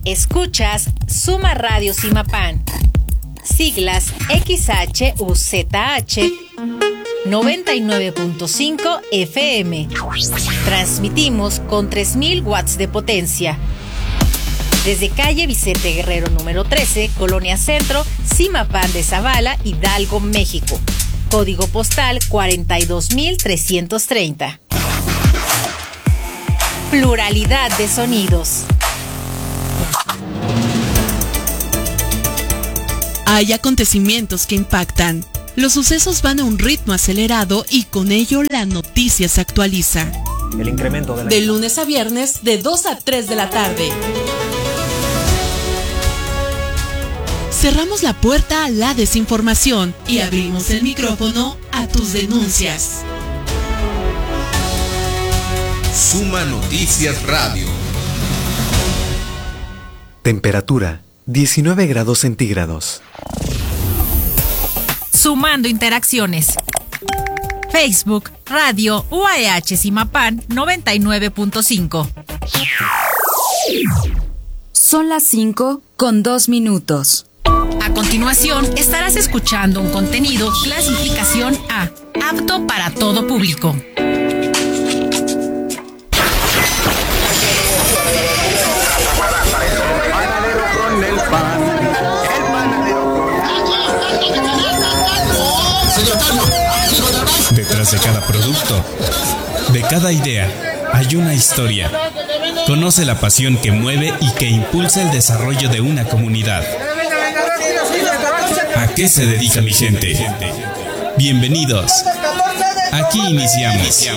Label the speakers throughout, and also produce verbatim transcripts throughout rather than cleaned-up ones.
Speaker 1: Escuchas Suma Radio Zimapán, siglas X H U Z H noventa y nueve punto cinco F M. Transmitimos con tres mil watts de potencia. Desde calle Vicente Guerrero número trece, Colonia Centro, Zimapán de Zavala, Hidalgo, México. Código postal cuarenta y dos mil trescientos treinta. Pluralidad de sonidos.
Speaker 2: Hay acontecimientos que impactan. Los sucesos van a un ritmo acelerado y con ello la noticia se actualiza.
Speaker 3: El incremento de la...
Speaker 2: De lunes a viernes, de dos a tres de la tarde. Cerramos la puerta a la desinformación y abrimos el micrófono a tus denuncias.
Speaker 4: Suma Noticias Radio.
Speaker 5: Temperatura diecinueve grados centígrados.
Speaker 1: Sumando interacciones. Facebook, Radio U A E H Zimapán noventa y nueve punto cinco.
Speaker 6: Son las cinco con dos minutos.
Speaker 1: A continuación, estarás escuchando un contenido clasificación A, apto para todo público.
Speaker 7: Detrás de cada producto, de cada idea, hay una historia. Conoce la pasión que mueve y que impulsa el desarrollo de una comunidad. ¿A qué se dedica mi gente? Bienvenidos. Aquí iniciamos.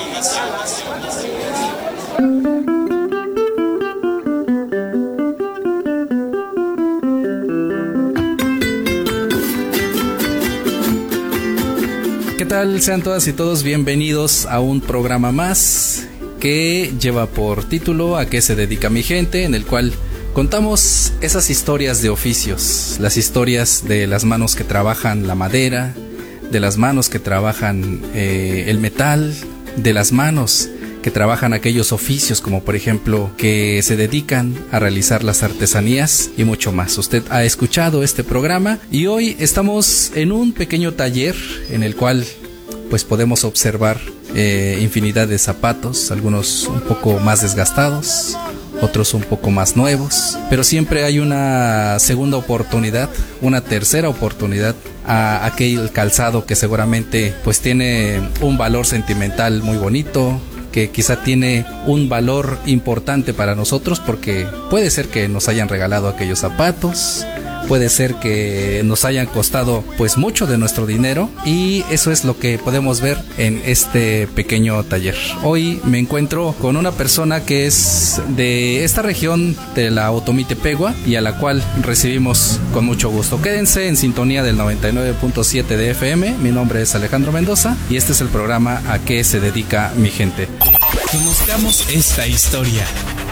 Speaker 8: ¿Qué tal? Sean todas y todos bienvenidos a un programa más que lleva por título ¿A qué se dedica mi gente?, en el cual contamos esas historias de oficios, las historias de las manos que trabajan la madera, de las manos que trabajan eh, el metal, de las manos que trabajan aquellos oficios como por ejemplo que se dedican a realizar las artesanías y mucho más. Usted ha escuchado este programa y hoy estamos en un pequeño taller en el cual pues podemos observar eh, infinidad de zapatos, algunos un poco más desgastados, otros un poco más nuevos, pero siempre hay una segunda oportunidad, una tercera oportunidad a aquel calzado que seguramente pues tiene un valor sentimental muy bonito, que quizá tiene un valor importante para nosotros porque puede ser que nos hayan regalado aquellos zapatos, puede ser que nos hayan costado pues mucho de nuestro dinero y eso es lo que podemos ver en este pequeño taller. Hoy me encuentro con una persona que es de esta región de la Otomí Tepehua y a la cual recibimos con mucho gusto. Quédense en sintonía del noventa y nueve punto siete de F M. Mi nombre es Alejandro Mendoza y este es el programa ¿A qué se dedica mi gente?
Speaker 7: Conozcamos esta historia.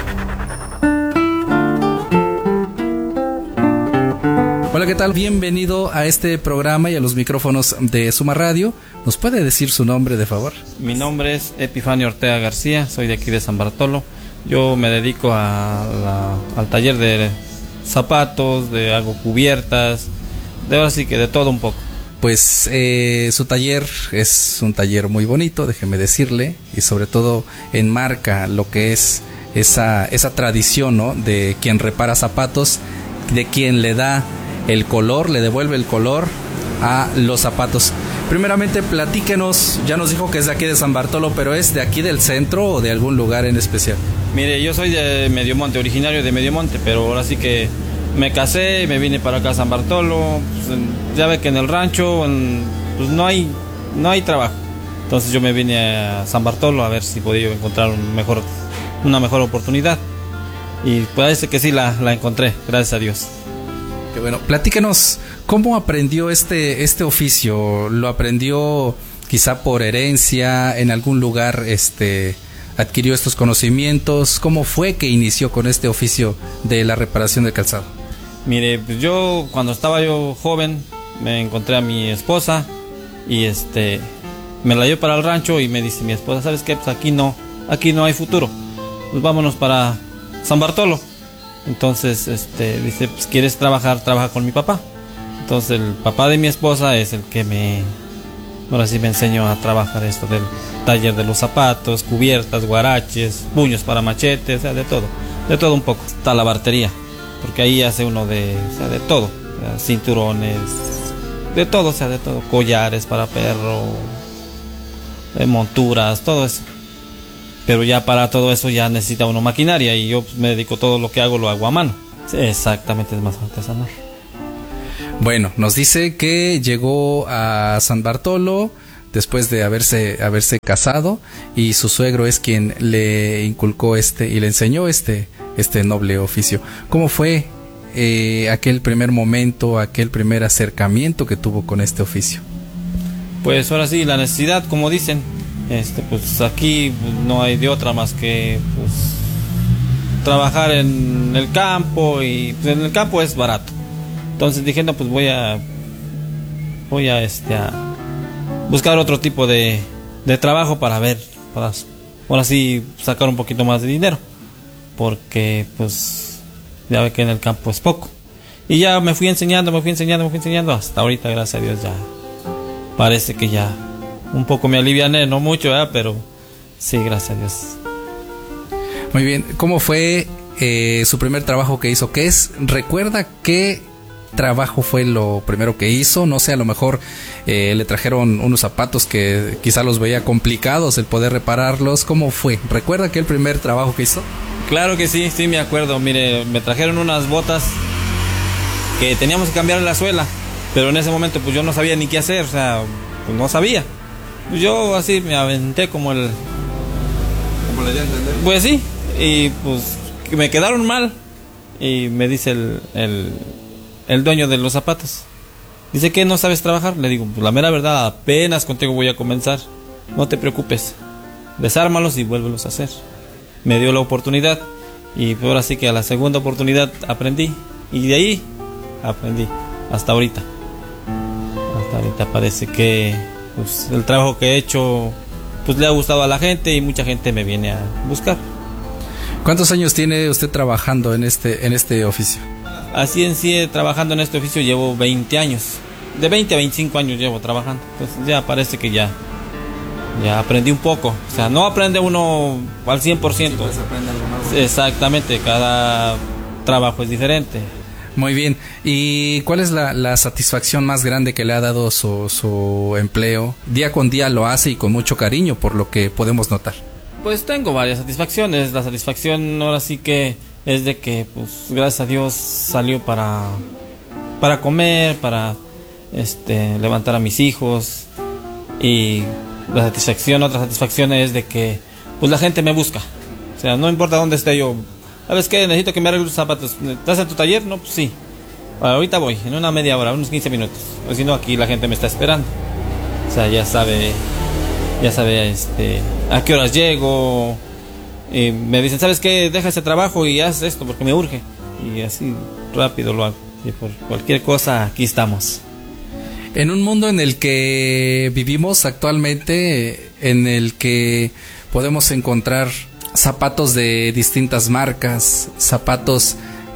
Speaker 8: Hola, ¿qué tal? Bienvenido a este programa y a los micrófonos de Suma Radio. ¿Nos puede decir su nombre, de favor?
Speaker 9: Mi nombre es Epifanio Ortega García, soy de aquí de San Bartolo. Yo me dedico a la, al taller de zapatos, de hago cubiertas, de ahora sí que de todo un poco.
Speaker 8: Pues eh, su taller es un taller muy bonito, déjeme decirle, y sobre todo enmarca lo que es esa, esa tradición, ¿no?, de quien repara zapatos, de quien le da el color, le devuelve el color a los zapatos. Primeramente, platíquenos, ya nos dijo que es de aquí de San Bartolo, pero ¿es de aquí del centro o de algún lugar en especial?
Speaker 9: Mire, yo soy de Mediomonte, originario de Mediomonte, pero ahora sí que me casé y me vine para acá a San Bartolo. Pues, ya ve que en el rancho en, pues no hay, no hay trabajo. Entonces yo me vine a San Bartolo a ver si podía encontrar un mejor, una mejor oportunidad. Y parece que sí la, la encontré, gracias a Dios.
Speaker 8: Qué bueno, platíquenos, ¿cómo aprendió este, este oficio? ¿Lo aprendió quizá por herencia, en algún lugar este, adquirió estos conocimientos? ¿Cómo fue que inició con este oficio de la reparación del calzado?
Speaker 9: Mire, pues yo cuando estaba yo joven me encontré a mi esposa y este me la llevé para el rancho y me dice mi esposa, ¿sabes qué? Pues aquí no, aquí no hay futuro, pues vámonos para San Bartolo. Entonces, este, dice, pues quieres trabajar, trabaja con mi papá. Entonces el papá de mi esposa es el que me, ahora sí me enseñó a trabajar esto del taller de los zapatos, cubiertas, guaraches, puños para machete, o sea, de todo, de todo un poco. Está la bartería, porque ahí hace uno de, o sea, de todo, o sea, cinturones, de todo, o sea, de todo, collares para perro, de monturas, todo eso. Pero ya para todo eso ya necesita uno maquinaria y yo me dedico, todo lo que hago lo hago a mano. Sí, exactamente, es más artesanal.
Speaker 8: Bueno, nos dice que llegó a San Bartolo después de haberse haberse casado y su suegro es quien le inculcó este y le enseñó este este noble oficio. ¿Cómo fue eh, aquel primer momento, aquel primer acercamiento que tuvo con este oficio?
Speaker 9: Pues ahora sí, la necesidad, como dicen, este, pues aquí no hay de otra más que pues trabajar en el campo y pues en el campo es barato. Entonces dije, no, pues voy a voy a este a buscar otro tipo de, de trabajo para ver, para ahora sí sacar un poquito más de dinero, porque pues ya ve que en el campo es poco. Y ya me fui enseñando, me fui enseñando, me fui enseñando hasta ahorita, gracias a Dios, ya parece que ya un poco me aliviané, no mucho, ¿verdad? Pero sí, gracias a Dios.
Speaker 8: Muy bien, ¿cómo fue eh, su primer trabajo que hizo? ¿Qué es? ¿Recuerda qué trabajo fue lo primero que hizo? No sé, a lo mejor eh, le trajeron unos zapatos que quizá los veía complicados el poder repararlos. ¿Cómo fue? ¿Recuerda aquel primer trabajo que hizo?
Speaker 9: Claro que sí, sí me acuerdo. Mire, me trajeron unas botas que teníamos que cambiar la suela, pero en ese momento pues yo no sabía ni qué hacer, o sea, pues no sabía. Yo así me aventé como el...
Speaker 8: ¿Cómo le di a entender?
Speaker 9: Pues sí, y pues me quedaron mal. Y me dice el, el, el dueño de los zapatos, dice que no sabes trabajar. Le digo, pues la mera verdad, apenas contigo voy a comenzar, no te preocupes, desármalos y vuélvelos a hacer. Me dio la oportunidad y ahora sí que a la segunda oportunidad aprendí, y de ahí aprendí hasta ahorita. Hasta ahorita parece que pues, el trabajo que he hecho pues le ha gustado a la gente y mucha gente me viene a buscar.
Speaker 8: ¿Cuántos años tiene usted trabajando en este en este oficio?
Speaker 9: Así en sí, trabajando en este oficio llevo veinte años. De veinte a veinticinco años llevo trabajando. Entonces ya parece que ya ya aprendí un poco. O sea, no aprende uno al cien por ciento.
Speaker 8: Sí, pues aprende algo nuevo.
Speaker 9: Exactamente, cada trabajo es diferente.
Speaker 8: Muy bien. ¿Y cuál es la, la satisfacción más grande que le ha dado su, su empleo? Día con día lo hace y con mucho cariño, por lo que podemos notar.
Speaker 9: Pues tengo varias satisfacciones. La satisfacción ahora sí que es de que, pues, gracias a Dios salió para, para comer, para este, levantar a mis hijos. Y la satisfacción, otra satisfacción es de que, pues, la gente me busca. O sea, no importa dónde esté yo. ¿Sabes qué? Necesito que me arregles los zapatos. ¿Estás en tu taller? No, pues sí. Ahorita voy, en una media hora, unos quince minutos. O si no, aquí la gente me está esperando. O sea, ya sabe... Ya sabe este, a qué horas llego. Y me dicen, ¿sabes qué? Deja ese trabajo y haz esto porque me urge. Y así rápido lo hago. Y por cualquier cosa, aquí estamos.
Speaker 8: En un mundo en el que vivimos actualmente, en el que podemos encontrar zapatos de distintas marcas, zapatos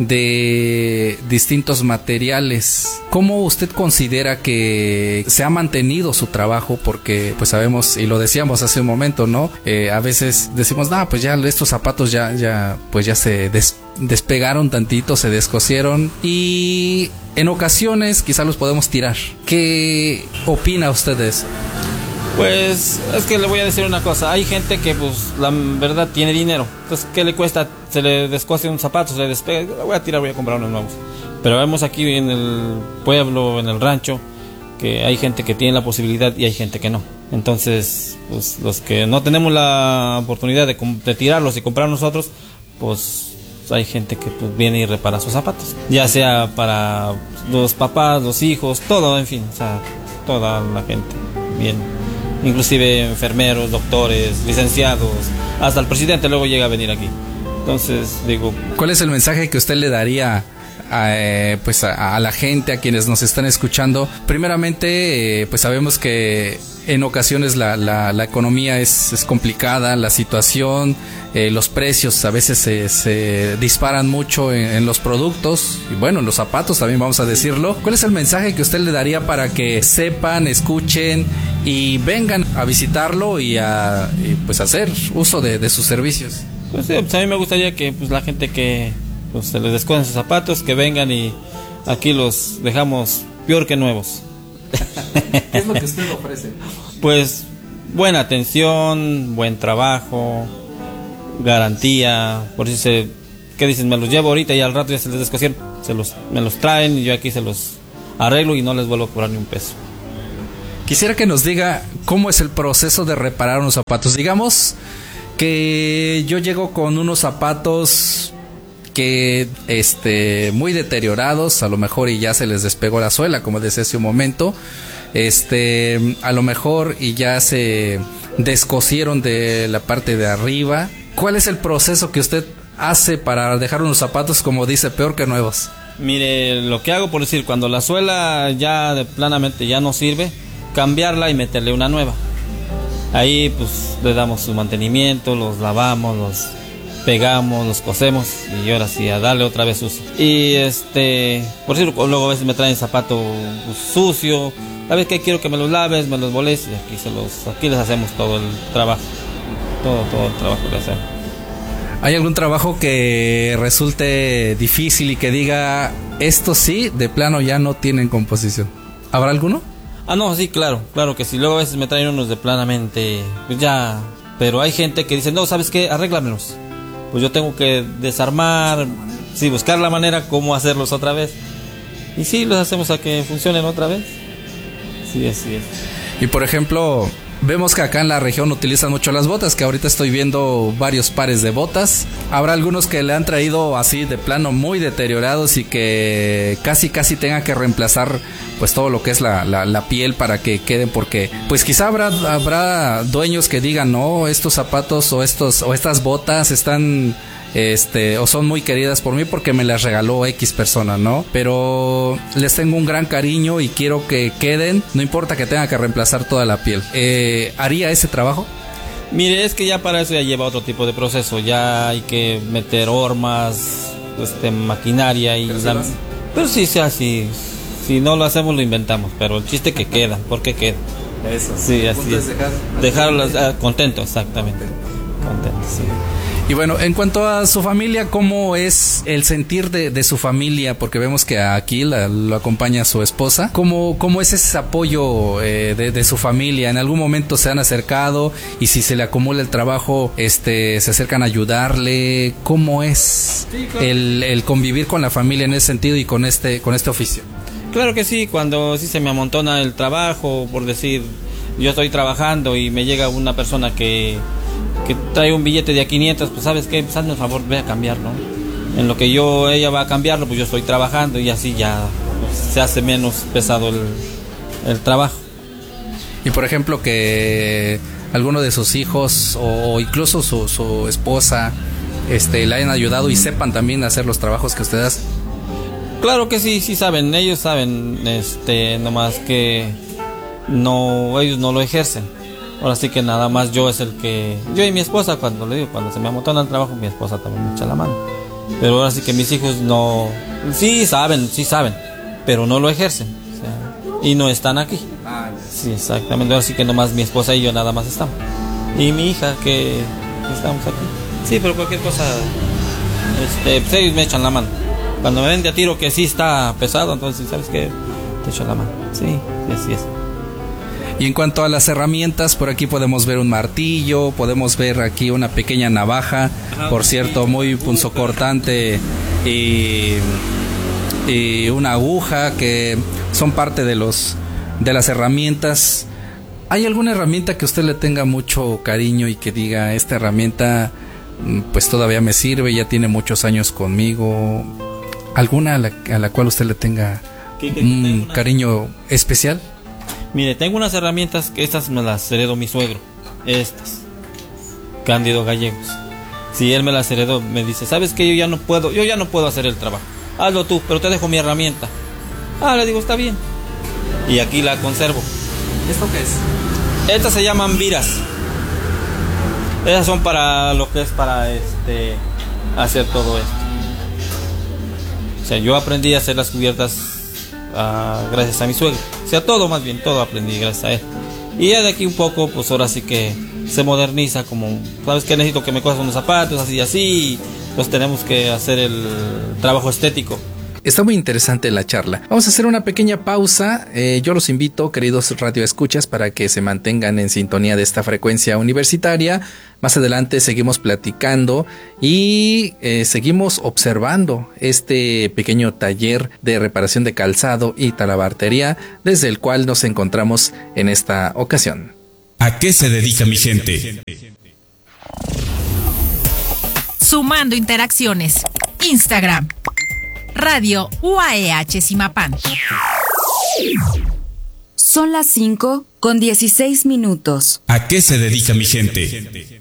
Speaker 8: de distintos materiales, ¿cómo usted considera que se ha mantenido su trabajo? Porque pues sabemos, y lo decíamos hace un momento, ¿no? Eh, a veces decimos, no, pues ya estos zapatos ya, ya, pues ya se des, despegaron tantito, se descosieron y en ocasiones quizá los podemos tirar. ¿Qué opina usted de eso?
Speaker 9: Pues es que le voy a decir una cosa, hay gente que pues la verdad tiene dinero, entonces ¿qué le cuesta? Se le descose un zapato, se le despega, lo voy a tirar, voy a comprar unos nuevos. Pero vemos aquí en el pueblo, en el rancho, que hay gente que tiene la posibilidad y hay gente que no. Entonces, pues los que no tenemos la oportunidad de, de tirarlos y comprar nosotros, pues hay gente que pues viene y repara sus zapatos, ya sea para los papás, los hijos, todo, en fin, o sea, toda la gente viene. Inclusive enfermeros, doctores, licenciados, hasta el presidente luego llega a venir aquí. Entonces, digo...
Speaker 8: ¿Cuál es el mensaje que usted le daría a, pues a, a la gente, a quienes nos están escuchando. Primeramente, eh, pues sabemos que en ocasiones la, la, la economía es, es complicada, la situación, eh, los precios a veces se, se disparan mucho en, en los productos y bueno, en los zapatos también, vamos a decirlo. ¿Cuál es el mensaje que usted le daría para que sepan, escuchen y vengan a visitarlo y a y pues hacer uso de, de sus servicios?
Speaker 9: Pues, sí, pues a mí me gustaría que pues la gente que pues, se les descuiden sus zapatos, que vengan y aquí los dejamos peor que nuevos.
Speaker 8: ¿Qué es lo que usted ofrece?
Speaker 9: Pues buena atención, buen trabajo, garantía. Por si se, ¿qué dicen? Me los llevo ahorita y al rato ya se les descosieron, se los, me los traen y yo aquí se los arreglo y no les vuelvo a cobrar ni un peso.
Speaker 8: Quisiera que nos diga cómo es el proceso de reparar unos zapatos. Digamos que yo llego con unos zapatos que este muy deteriorados, a lo mejor y ya se les despegó la suela, como decía hace un momento, este a lo mejor y ya se descosieron de la parte de arriba. ¿Cuál es el proceso que usted hace para dejar unos zapatos, como dice, peor que nuevos?
Speaker 9: Mire, lo que hago, por decir, cuando la suela ya de planamente ya no sirve, cambiarla y meterle una nueva. Ahí pues le damos su mantenimiento, los lavamos, los pegamos, los cosemos y ahora sí a darle otra vez uso. Y este, por decirlo, luego a veces me traen zapato pues, sucio, a veces que quiero que me los laves, me los boles y aquí se los, aquí les hacemos todo el trabajo, todo, todo el trabajo que hacemos.
Speaker 8: ¿Hay algún trabajo que resulte difícil y que diga esto sí, de plano ya no tienen composición? ¿Habrá alguno?
Speaker 9: Ah, no, sí, claro, claro que sí. Luego a veces me traen unos de planamente, pues ya, pero hay gente que dice, no, ¿sabes qué? Arréglamelos. Pues yo tengo que desarmar, sí, buscar la manera cómo hacerlos otra vez. Y sí, los hacemos a que funcionen otra vez. Sí, así es.
Speaker 8: Y por ejemplo, vemos que acá en la región utilizan mucho las botas, que ahorita estoy viendo varios pares de botas. Habrá algunos que le han traído así de plano muy deteriorados y que casi casi tenga que reemplazar pues todo lo que es la, la, la piel para que queden, porque pues quizá habrá, habrá dueños que digan, no, estos zapatos o estos o estas botas están este o son muy queridas por mí porque me las regaló X persona, ¿no? Pero les tengo un gran cariño y quiero que queden, no importa que tenga que reemplazar toda la piel. Eh, ¿haría ese trabajo?
Speaker 9: Mire, es que ya para eso ya lleva otro tipo de proceso, ya hay que meter hormas, este, maquinaria y...
Speaker 8: Pero,
Speaker 9: la... pero sí, sí, así, si no lo hacemos lo inventamos, pero el chiste que queda, ¿por qué queda?
Speaker 8: Eso.
Speaker 9: Sí, así es. Dejar, dejarlos uh, contentos, exactamente. Contentos, sí.
Speaker 8: Y bueno, en cuanto a su familia, ¿cómo es el sentir de, de su familia? Porque vemos que aquí la, lo acompaña su esposa. ¿Cómo, cómo es ese apoyo eh, de, de su familia? ¿En algún momento se han acercado? Y si se le acumula el trabajo, este, ¿se acercan a ayudarle? ¿Cómo es sí, claro. el, el convivir con la familia en ese sentido y con este, con este oficio?
Speaker 9: Claro que sí, cuando sí se me amontona el trabajo, por decir, yo estoy trabajando y me llega una persona que... que trae un billete de a quinientos, pues sabes qué, pues hazme el favor, ve a cambiarlo. En lo que yo, ella va a cambiarlo, pues yo estoy trabajando y así ya pues, se hace menos pesado el, el trabajo.
Speaker 8: Y por ejemplo que alguno de sus hijos o incluso su, su esposa este, le hayan ayudado y sepan también hacer los trabajos que usted hace.
Speaker 9: Claro que sí, sí saben, ellos saben, este, nomás que no, ellos no lo ejercen. Ahora sí que nada más yo es el que... Yo y mi esposa, cuando le digo, cuando se me amontona el trabajo, mi esposa también me echa la mano. Pero ahora sí que mis hijos no... Sí saben, sí saben, pero no lo ejercen. O sea, y no están aquí. Sí, exactamente. Ahora sí que nomás mi esposa y yo nada más estamos. Y mi hija, que estamos aquí. Sí, pero cualquier cosa, este, pues ellos me echan la mano. Cuando me ven de a tiro que sí está pesado, entonces, ¿sabes qué? Te echo la mano. Sí, así es.
Speaker 8: Y en cuanto a las herramientas, por aquí podemos ver un martillo, podemos ver aquí una pequeña navaja, por cierto, muy punzocortante, y, y una aguja, que son parte de los de las herramientas. ¿Hay alguna herramienta que usted le tenga mucho cariño y que diga, esta herramienta pues todavía me sirve, ya tiene muchos años conmigo? ¿Alguna a la, a la cual usted le tenga un cariño especial?
Speaker 9: Mire, tengo unas herramientas que estas me las heredó mi suegro. Estas. Cándido Gallegos. Si él me las heredó, me dice, ¿sabes qué? Yo ya no puedo, yo ya no puedo hacer el trabajo. hazlo tú, pero te dejo mi herramienta. Ah, le digo, está bien. Y aquí la conservo.
Speaker 8: ¿Esto qué es?
Speaker 9: Estas se llaman viras. Esas son para lo que es para este hacer todo esto. O sea, yo aprendí a hacer las cubiertas uh, gracias a mi suegro. O sea, todo más bien, todo aprendí gracias a él. Y ya de aquí un poco, pues ahora sí que se moderniza, como, ¿sabes qué? Necesito que me cojas unos zapatos, así y así. Pues tenemos que hacer el trabajo estético.
Speaker 8: Está muy interesante la charla. Vamos a hacer una pequeña pausa. Eh, yo los invito, queridos radioescuchas, para que se mantengan en sintonía de esta frecuencia universitaria. Más adelante seguimos platicando y eh, seguimos observando este pequeño taller de reparación de calzado y talabartería, desde el cual nos encontramos en esta ocasión.
Speaker 7: ¿A qué se dedica mi gente?
Speaker 1: Sumando interacciones. Instagram. Radio U A E H Zimapán.
Speaker 6: Son las cinco con dieciséis minutos.
Speaker 7: ¿A qué se dedica mi gente?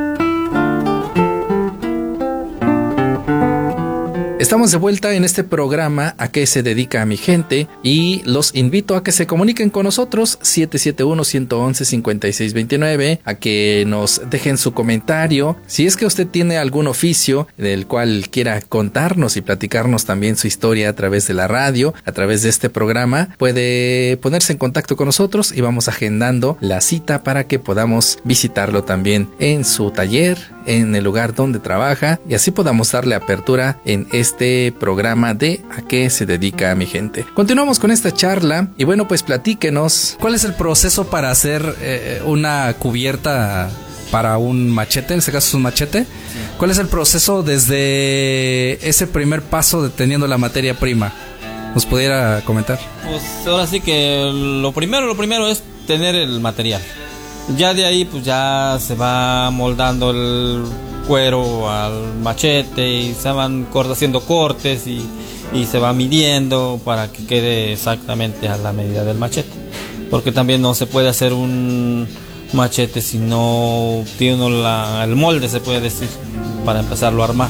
Speaker 8: Estamos de vuelta en este programa ¿A qué se dedica mi gente? Y los invito a que se comuniquen con nosotros siete siete uno, uno uno uno, cinco seis dos nueve, a que nos dejen su comentario. Si es que usted tiene algún oficio del cual quiera contarnos y platicarnos también su historia a través de la radio, a través de este programa, puede ponerse en contacto con nosotros y vamos agendando la cita para que podamos visitarlo también en su taller, en el lugar donde trabaja, y así podamos darle apertura en este programa de ¿A qué se dedica mi gente? Continuamos con esta charla y bueno, pues platíquenos. ¿Cuál es el proceso para hacer eh, una cubierta para un machete? En este caso es un machete. ¿Cuál es el proceso desde ese primer paso de teniendo la materia prima? ¿Nos pudiera comentar?
Speaker 9: Pues ahora sí que lo primero, lo primero es tener el material. Ya de ahí pues ya se va moldando el cuero al machete y se van haciendo cortes y, y se va midiendo para que quede exactamente a la medida del machete, porque también no se puede hacer un machete si no tiene uno la, el molde, se puede decir, para empezarlo a armar.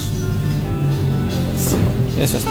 Speaker 9: Sí, eso es.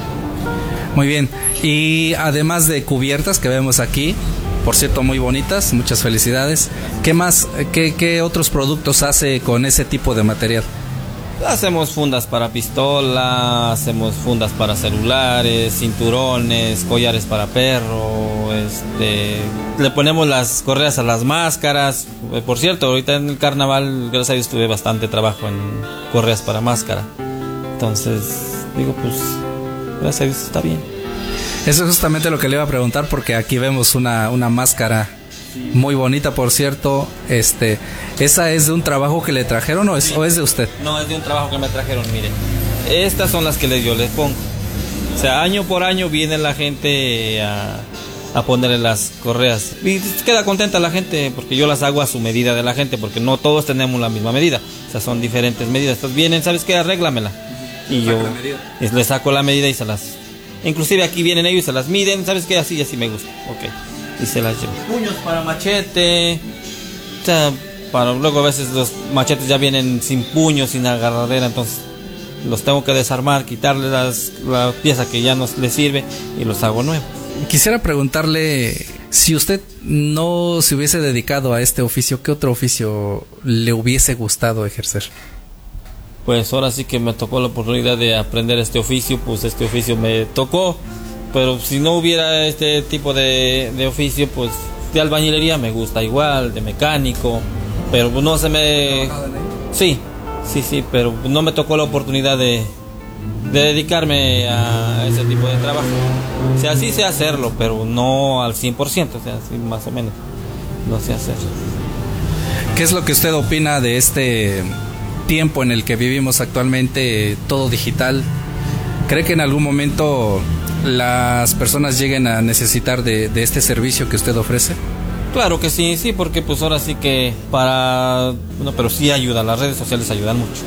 Speaker 8: Muy bien, y además de cubiertas que vemos aquí, por cierto, muy bonitas, muchas felicidades. ¿Qué más, qué, qué otros productos hace con ese tipo de material?
Speaker 9: Hacemos fundas para pistola, hacemos fundas para celulares, cinturones, collares para perro, este, le ponemos las correas a las máscaras. Por cierto, ahorita en el carnaval, gracias a Dios, tuve bastante trabajo en correas para máscara. Entonces, digo, pues, gracias a Dios está bien.
Speaker 8: Eso es justamente lo que le iba a preguntar, porque aquí vemos una, una máscara muy bonita, por cierto. Este, ¿esa es de un trabajo que le trajeron o es, sí. o es de usted?
Speaker 9: No, es de un trabajo que me trajeron, miren. Estas son las que les, yo les pongo. O sea, año por año viene la gente a, a ponerle las correas. Y queda contenta la gente porque yo las hago a su medida de la gente, porque no todos tenemos la misma medida. O sea, son diferentes medidas. Entonces vienen, ¿sabes qué? Arréglamela. Y yo les saco la medida y se las... Inclusive aquí vienen ellos y se las miden, ¿sabes qué? Así, así me gusta, ok. Y se las llevo. Puños para machete, o sea, para, luego a veces los machetes ya vienen sin puños, sin agarradera, entonces los tengo que desarmar, quitarle las, la pieza que ya no les sirve y los hago nuevos.
Speaker 8: Quisiera preguntarle, si usted no se hubiese dedicado a este oficio, ¿qué otro oficio le hubiese gustado ejercer?
Speaker 9: Pues ahora sí que me tocó la oportunidad de aprender este oficio, pues este oficio me tocó, pero si no hubiera este tipo de, de oficio, pues de albañilería me gusta igual, de mecánico, pero no se me... Sí, sí, sí, pero no me tocó la oportunidad de, de dedicarme a ese tipo de trabajo. O sea, sí sé hacerlo, pero no al cien por ciento, o sea, sí, más o menos, no sé hacerlo.
Speaker 8: ¿Qué es lo que usted opina de este tiempo en el que vivimos actualmente, todo digital? ¿Cree que en algún momento las personas lleguen a necesitar de, de este servicio que usted ofrece?
Speaker 9: Claro que sí, sí, porque pues ahora sí que para... No, pero sí ayuda, las redes sociales ayudan mucho.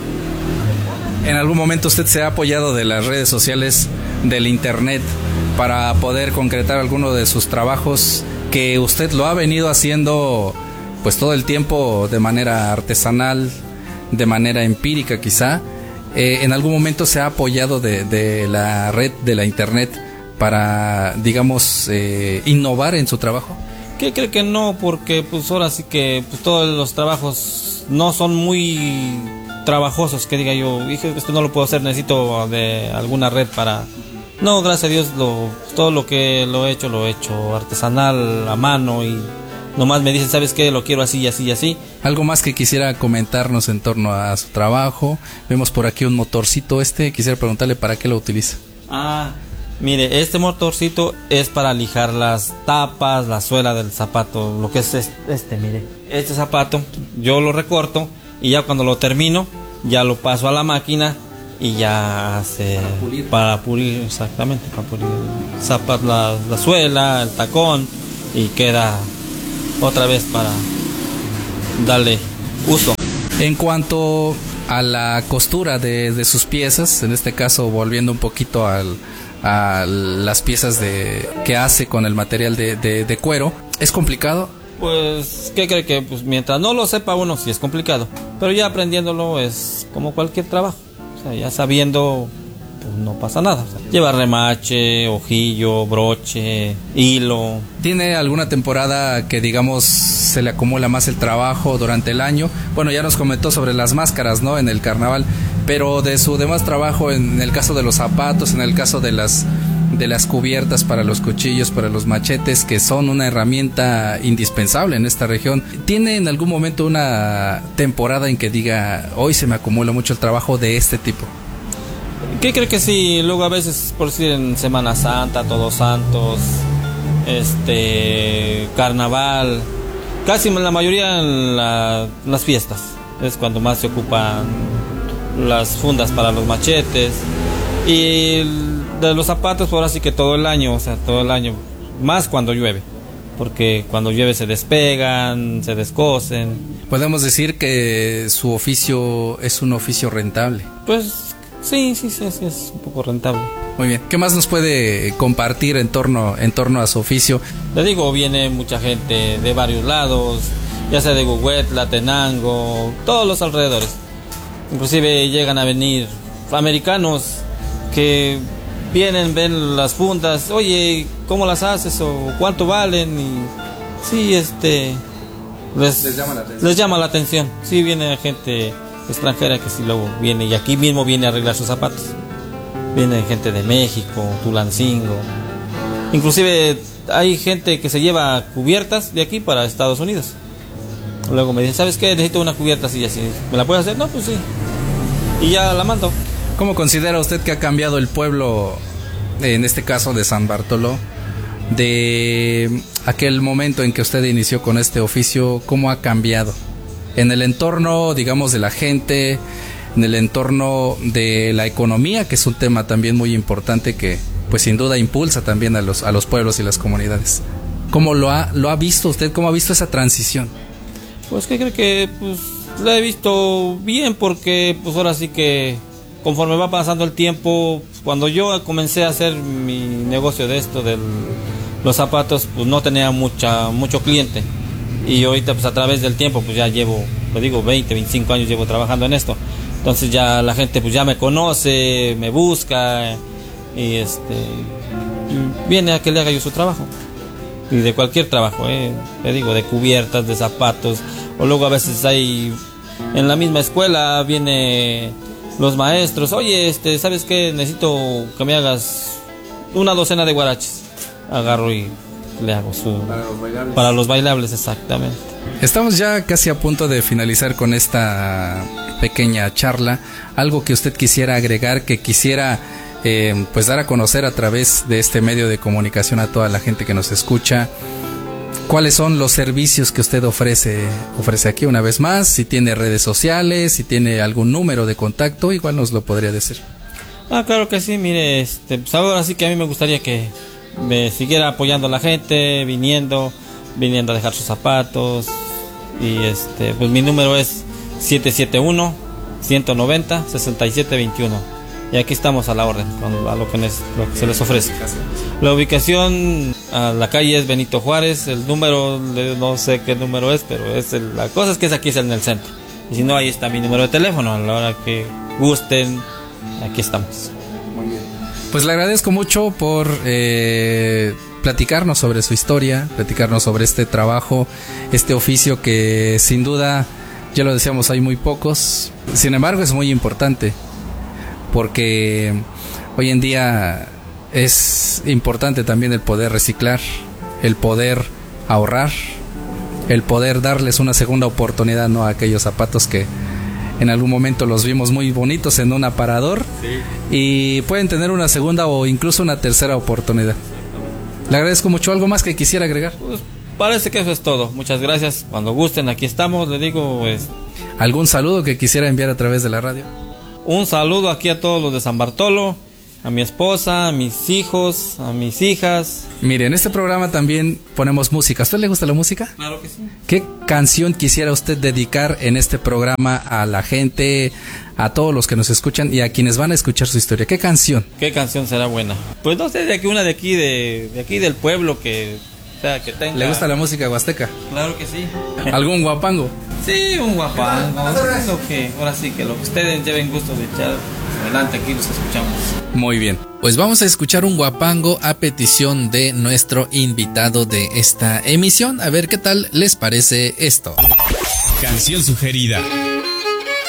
Speaker 8: ¿En algún momento usted se ha apoyado de las redes sociales, del internet, para poder concretar alguno de sus trabajos que usted lo ha venido haciendo pues todo el tiempo de manera artesanal, de manera empírica quizá, eh, ¿en algún momento se ha apoyado de, de la red, de la internet, para, digamos, eh, innovar en su trabajo?
Speaker 9: ¿Qué cree que no? Porque pues ahora sí que pues, todos los trabajos no son muy trabajosos, que diga yo, dije, esto no lo puedo hacer, necesito de alguna red para... No, gracias a Dios, lo, todo lo que lo he hecho, lo he hecho artesanal, a mano, y nomás me dicen, ¿sabes qué? Lo quiero así y así y así.
Speaker 8: ¿Algo más que quisiera comentarnos en torno a su trabajo? Vemos por aquí un motorcito este, quisiera preguntarle para qué lo utiliza.
Speaker 9: Ah, mire, este motorcito es para lijar las tapas, la suela del zapato, lo que es este, este, mire. Este zapato yo lo recorto y ya cuando lo termino, ya lo paso a la máquina y ya se... Para pulir. Para pulir, exactamente, para pulir el zapato, la, la suela, el tacón, y queda otra vez para darle uso.
Speaker 8: En cuanto a la costura de, de sus piezas, en este caso volviendo un poquito al... a las piezas de que hace con el material de, de, de cuero, ¿es complicado?
Speaker 9: Pues, ¿qué cree que? Pues mientras no lo sepa uno, sí es complicado, pero ya aprendiéndolo es como cualquier trabajo, o sea, ya sabiendo, pues no pasa nada. O sea, lleva remache, ojillo, broche, hilo.
Speaker 8: ¿Tiene alguna temporada que, digamos, se le acumula más el trabajo durante el año? Bueno, ya nos comentó sobre las máscaras, ¿no?, en el carnaval, pero de su demás trabajo, en el caso de los zapatos, en el caso de las de las cubiertas para los cuchillos, para los machetes, que son una herramienta indispensable en esta región, ¿tiene en algún momento una temporada en que diga, hoy se me acumula mucho el trabajo de este tipo?
Speaker 9: ¿Qué cree que sí? Luego a veces, por decir, en Semana Santa, Todos Santos, este, Carnaval, casi la mayoría en la, las fiestas, es cuando más se ocupan las fundas para los machetes. Y de los zapatos, ahora sí que todo el año, o sea, todo el año, más cuando llueve, porque cuando llueve se despegan, se descosen.
Speaker 8: ¿Podemos decir que su oficio es un oficio rentable?
Speaker 9: Pues sí, sí, sí, sí, es un poco rentable.
Speaker 8: Muy bien. ¿Qué más nos puede compartir en torno, en torno a su oficio?
Speaker 9: Le digo, viene mucha gente de varios lados, ya sea de Huehuetla, Tenango, todos los alrededores. Inclusive llegan a venir americanos que vienen, ven las fundas, oye, ¿cómo las haces? O ¿cuánto valen? Y sí, este les, les, llama, la atención. les llama la atención. Sí, viene gente extranjera que sí luego viene y aquí mismo viene a arreglar sus zapatos. Viene gente de México, Tulancingo. Inclusive hay gente que se lleva cubiertas de aquí para Estados Unidos. Luego me dicen, ¿sabes qué? Necesito una cubierta así y así. ¿Me la puedes hacer? No, pues sí. Y ya la mando.
Speaker 8: ¿Cómo considera usted que ha cambiado el pueblo, en este caso de San Bartolo, de aquel momento en que usted inició con este oficio? ¿Cómo ha cambiado? En el entorno, digamos, de la gente, en el entorno de la economía, que es un tema también muy importante que, pues sin duda, impulsa también a los, a los pueblos y las comunidades. ¿Cómo lo ha, lo ha visto usted? ¿Cómo ha visto esa transición?
Speaker 9: Pues que creo que pues la he visto bien, porque pues ahora sí que conforme va pasando el tiempo, cuando yo comencé a hacer mi negocio de esto, de los zapatos, pues no tenía mucha mucho cliente. Y ahorita pues a través del tiempo, pues ya llevo, pues digo, veinte, veinticinco años llevo trabajando en esto. Entonces ya la gente pues ya me conoce, me busca y este viene a que le haga yo su trabajo. Y de cualquier trabajo, eh, te digo, de cubiertas, de zapatos, o luego a veces hay en la misma escuela viene los maestros, oye, este, ¿sabes qué? Necesito que me hagas una docena de guaraches. Agarro y le hago su... Para los bailables. Para los bailables, exactamente.
Speaker 8: Estamos ya casi a punto de finalizar con esta pequeña charla. Algo que usted quisiera agregar, que quisiera eh, pues dar a conocer a través de este medio de comunicación a toda la gente que nos escucha. ¿Cuáles son los servicios que usted ofrece ofrece aquí una vez más? Si tiene redes sociales, si tiene algún número de contacto, igual nos lo podría decir.
Speaker 9: Ah, claro que sí, mire, este, pues ahora sí que a mí me gustaría que me siguiera apoyando a la gente, viniendo, viniendo a dejar sus zapatos. Y este, pues mi número es siete siete uno, uno nueve cero, seis siete dos uno. Y aquí estamos a la orden, con, a lo que, les, lo que se les ofrece. La ubicación, a la calle es Benito Juárez, el número, no sé qué número es, pero es el, la cosa es que es aquí, es en el centro. Y si no, ahí está mi número de teléfono. A la hora que gusten, aquí estamos.
Speaker 8: Muy bien. Pues le agradezco mucho por eh, platicarnos sobre su historia, platicarnos sobre este trabajo, este oficio que sin duda, ya lo decíamos, hay muy pocos. Sin embargo, es muy importante porque hoy en día es importante también el poder reciclar, el poder ahorrar, el poder darles una segunda oportunidad, ¿no?, a aquellos zapatos que en algún momento los vimos muy bonitos en un aparador, sí, y pueden tener una segunda o incluso una tercera oportunidad. Le agradezco mucho. ¿Algo más que quisiera agregar?
Speaker 9: Pues parece que eso es todo. Muchas gracias. Cuando gusten, aquí estamos. Le digo, pues...
Speaker 8: ¿Algún saludo que quisiera enviar a través de la radio?
Speaker 9: Un saludo aquí a todos los de San Bartolo, a mi esposa, a mis hijos, a mis hijas.
Speaker 8: Mire, en este programa también ponemos música. ¿A usted le gusta la música?
Speaker 9: Claro que sí.
Speaker 8: ¿Qué canción quisiera usted dedicar en este programa a la gente, a todos los que nos escuchan y a quienes van a escuchar su historia? ¿Qué canción?
Speaker 9: ¿Qué canción será buena? Pues no sé, de aquí una de aquí, de, de aquí del pueblo que... O sea, que tenga...
Speaker 8: ¿Le gusta la música huasteca?
Speaker 9: Claro que sí.
Speaker 8: ¿Algún guapango?
Speaker 9: Sí, un guapango. Lo que, ahora sí, que lo que ustedes lleven gusto de echar adelante, aquí los escuchamos.
Speaker 8: Muy bien. Pues vamos a escuchar un guapango a petición de nuestro invitado de esta emisión. A ver qué tal les parece esto.
Speaker 7: Canción sugerida.